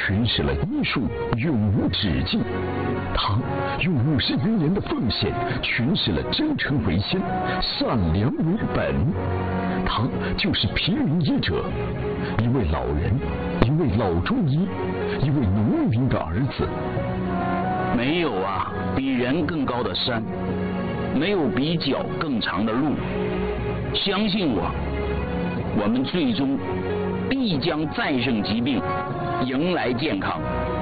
诠释了医术永无止境，他用50余年的奉献诠释了真诚为先，善良为本。他就是平民医者，一位老人，一位老中医，一位农民的儿子。 没有啊，比人更高的山，没有比脚更长的路。相信我，我们最终必将战胜疾病，迎来健康。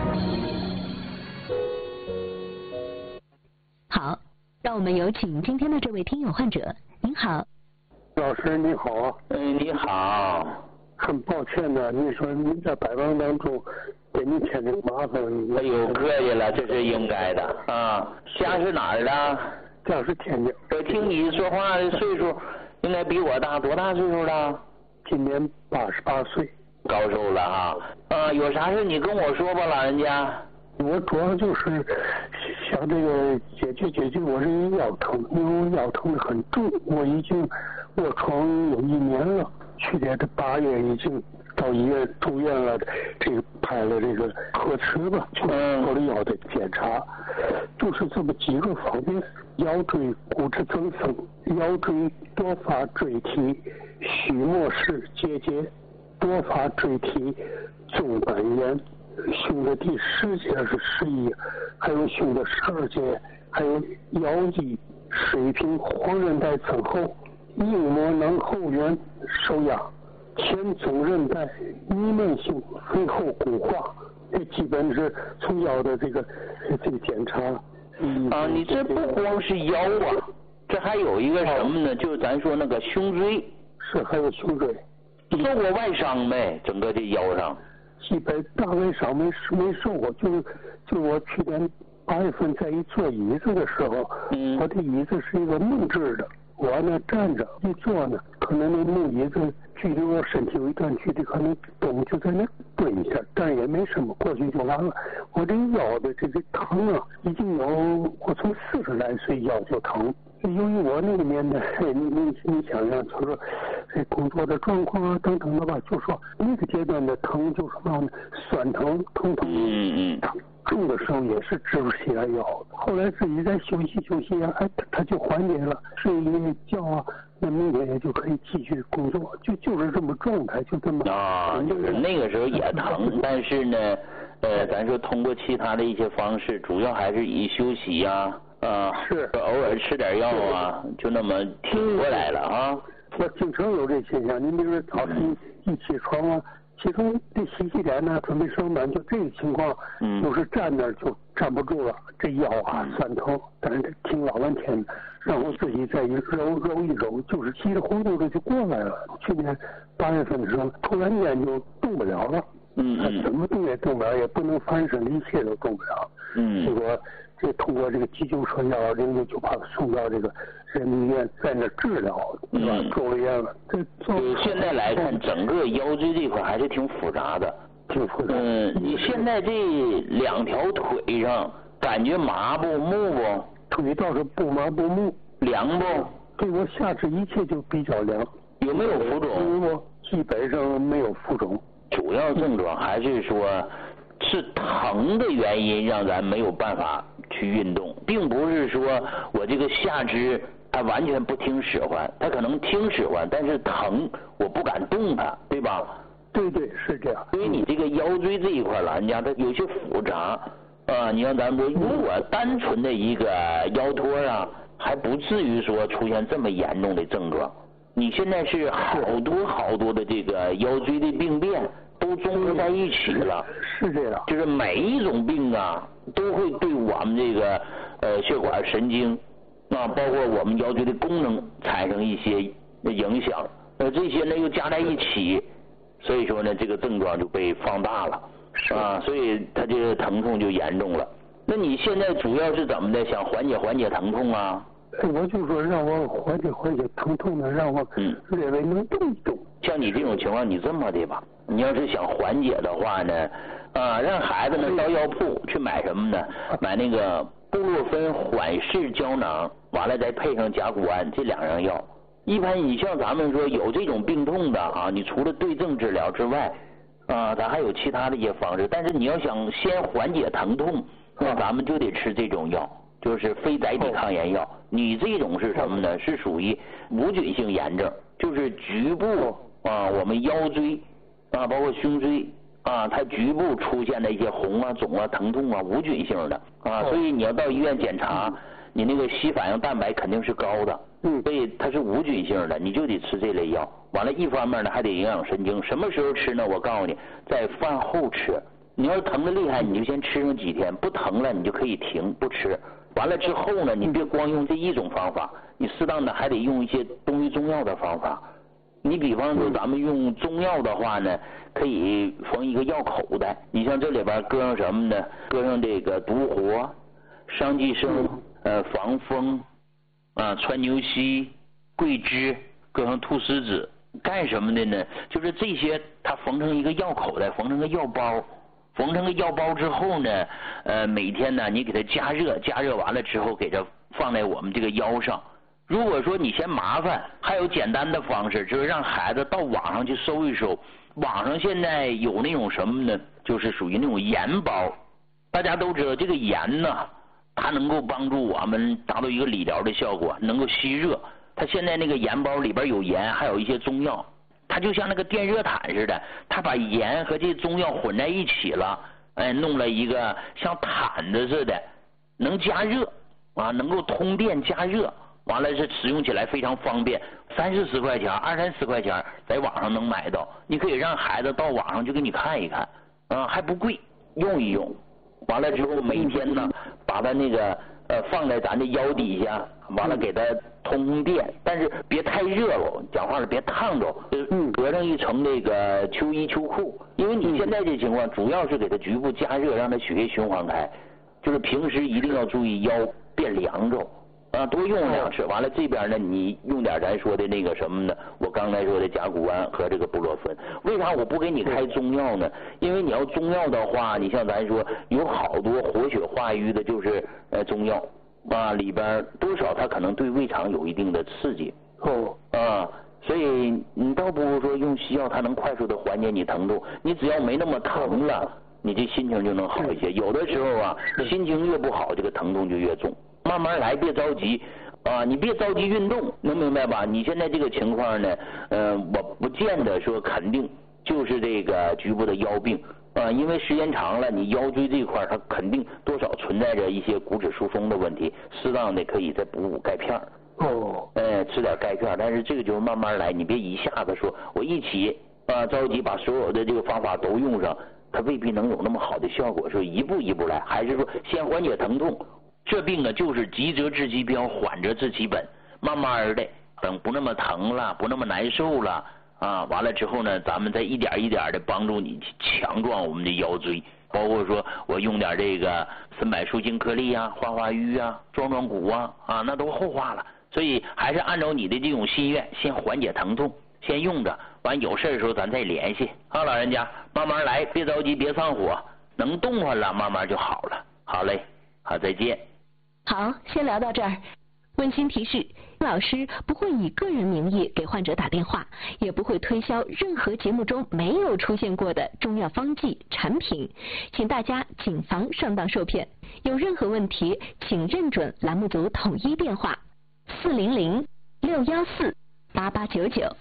好，让我们有请今天的这位听友患者。您好， 老师你好。 你好。 很抱歉呢，你说您在百忙当中给您添这个麻烦。 哎呦，客气了，这是应该的啊。家是哪儿的？ 家是天津。 听你说话的岁数，应该比我大，多大岁数了？ 今年88岁。 高寿了哈。有啥事你跟我说吧，老人家。 我主要就是想这个解决我这个腰疼，因为我腰疼的很重，我已经卧床有1年了。去年的8月已经到医院住院了，这个拍了这个核磁吧，去做了腰的检查，就是这么几个方面：腰椎骨质增生、腰椎多发椎体须末氏结节、多发椎体纵板炎、胸的第10节是11，还有胸的12节，还有腰肌水平黄韧带增厚、硬膜囊后缘受压、前总韧带弥漫性肥厚固化，这基本是从腰的这个检查。 你这不光是腰啊，这还有一个什么呢？就是咱说那个胸椎。 是，还有胸椎。 受过外伤没？整个这腰上？ 基本大外伤没受过，就我去年8月份在一坐椅子的时候，我的椅子是一个木质的。我呢站着一坐呢，可能那木椅子距离我身体有一段距离，可能动就在那蹲一下，但是也没什么，过去就完了。我这腰的这个疼啊，已经有我从40来岁腰就疼。由于我那个年代，你想想，就是说这工作的状况啊等等的吧，就说那个阶段的疼就是嘛呢，酸疼疼。重的时候也是支不起来腰，后来自己再休息啊，他就缓解了，睡一觉啊，那明天也就可以继续工作，就是这么状态，就这么就是那个时候也疼，但是呢，咱说通过其他的一些方式，主要还是以休息呀， 是偶尔吃点药啊，就那么挺过来了啊。 我经常有这现象，你比如说早晨一起床啊。其中这洗脸呢，准备上班，就这个情况，就是站那儿就站不住了，这腰啊酸疼，但是挺老半天的，然后自己再揉一揉，就是稀里糊涂的就过来了。去年8月份的时候，突然间就动不了了，怎么动也动不了，也不能翻身，一切都动不了。结果这通过这个急救车120就把他送到这个人民医院，在那治疗，对吧？住了院了。 现在来看，整个腰椎这块还是挺复杂的。 挺复杂。 你现在这2条腿上感觉麻不木不？ 腿倒是不麻不木。 凉不？ 对，我下肢一切就比较凉。 有没有浮肿？ 基本上没有浮肿。 主要症状还是说是疼的原因让咱没有办法去运动，并不是说我这个下肢它完全不听使唤，它可能听使唤，但是疼我不敢动它，对吧？ 对，是这样。 所以你这个腰椎这一块老人家它有些复杂你像咱们说，如果单纯的一个腰托啊，还不至于说出现这么严重的症状。你现在是好多的这个腰椎的病变都综合在一起了。 是这样。 就是每一种病啊，都会对我们这个血管神经包括我们腰椎的功能产生一些影响。这些呢又加在一起，所以说呢这个症状就被放大了所以它这个疼痛就严重了。那你现在主要是怎么的？想缓解疼痛啊？ 我就说让我缓解疼痛呢，让我略微能动一动。 像你这种情况，你这么的吧，你要是想缓解的话呢，让孩子呢到药铺去买什么呢？买那个布洛芬缓释胶囊，完了再配上甲钴胺，这2样药。一般你像咱们说有这种病痛的你除了对症治疗之外， 咱还有其他的一些方式，但是你要想先缓解疼痛，那咱们就得吃这种药，就是非甾体抗炎药。你这种是什么呢？是属于无菌性炎症，就是局部我们腰椎包括胸椎它局部出现的一些红肿疼痛无菌性的所以你要到医院检查，你那个硒反应蛋白肯定是高的，所以它是无菌性的，你就得吃这类药。完了，一方面呢还得营养神经，什么时候吃呢？我告诉你，在饭后吃。你要是疼的厉害，你就先吃上几天，不疼了你就可以停不吃。完了之后呢，你别光用这一种方法，你适当的还得用一些中医中药的方法。你比方说咱们用中药的话呢，可以缝一个药口袋，你像这里边搁上什么呢？搁上这个独活、伤寄生、防风川牛膝、桂枝，搁上菟丝子。干什么的呢？就是这些它缝成一个药口袋，缝成个药包。缝成个药包之后呢，每天呢你给它加热，加热完了之后给它放在我们这个腰上。如果说你嫌麻烦，还有简单的方式，就是让孩子到网上去搜一搜。网上现在有那种什么呢？就是属于那种盐包。大家都知道这个盐呢，它能够帮助我们达到一个理疗的效果，能够吸热。它现在那个盐包里边有盐，还有一些中药。它就像那个电热毯似的，它把盐和这中药混在一起了，弄了一个像毯子似的，能加热能够通电加热，完了是使用起来非常方便，30-40块钱，20-30块钱，在网上能买到。你可以让孩子到网上去给你看一看，还不贵，用一用。完了之后每天呢，把它那个放在咱的腰底下，完了给它通电，但是别太热了，讲话了别烫着，隔上一层那个秋衣秋裤，因为你现在这情况主要是给它局部加热，让它血液循环开，就是平时一定要注意腰变凉着多用2次。完了这边呢，你用点咱说的那个什么呢？我刚才说的甲钴胺和这个布洛芬。为啥我不给你开中药呢？因为你要中药的话，你像咱说有好多活血化瘀的，就是中药里边多少它可能对胃肠有一定的刺激所以你倒不如说用西药，它能快速的缓解你疼痛。你只要没那么疼了，你这心情就能好一些。有的时候心情越不好，这个疼痛就越重。慢慢来，别着急你别着急运动，能明白吧？你现在这个情况呢，我不见得说肯定就是这个局部的腰病因为时间长了，你腰椎这块它肯定多少存在着一些骨质疏松的问题，适当的可以再补钙片吃点钙片，但是这个就是慢慢来，你别一下子说我一起着急把所有的这个方法都用上，它未必能有那么好的效果，说一步一步来，还是说先缓解疼痛。这病就是急则治其标，缓则治其本，慢慢的等不那么疼了，不那么难受了完了之后呢，咱们再一点一点的帮助你强壮我们的腰椎，包括说我用点这个参柏树精颗粒化化瘀壮壮骨那都后话了。所以还是按照你的这种心愿，先缓解疼痛，先用着，完有事的时候咱再联系老人家慢慢来，别着急，别上火，能动换了慢慢就好了。好嘞，好，再见。 好，先聊到这儿。温馨提示，老师不会以个人名义给患者打电话，也不会推销任何节目中没有出现过的中药方剂产品，请大家谨防上当受骗。有任何问题，请认准栏目组统一电话400-614-8899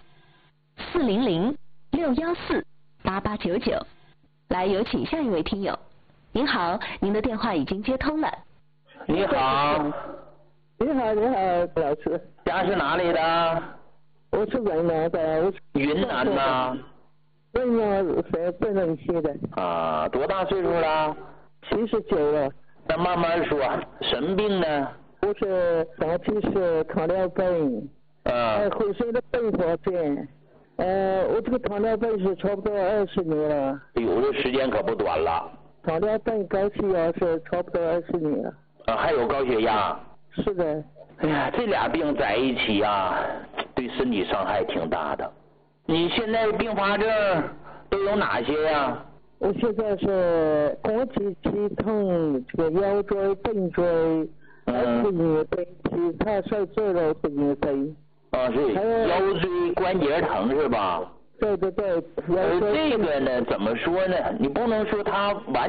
400-614-8899。来，有请下一位听友。您好，您的电话已经接通了。 你好。 你好，老师。 家是哪里的？ 我是云南的。 云南吗？ 云南是不能写的。 多大岁数了 ？79了。 那慢慢说，什么病呢？ 我是长期是糖尿病，后生的并发症。我这个糖尿病是差不多20年了。 有的时间可不短了。 糖尿病高血压是差不多20年了。 还有高血压。 是的。 哎呀，这俩病在一起对身体伤害挺大的。你现在并发症都有哪些呀？ 我现在是关节肌痛，这个腰椎、髌椎，还是你对其他受罪了是你对。 是腰椎关节疼是吧？ 对。 这个呢，怎么说呢？你不能说它完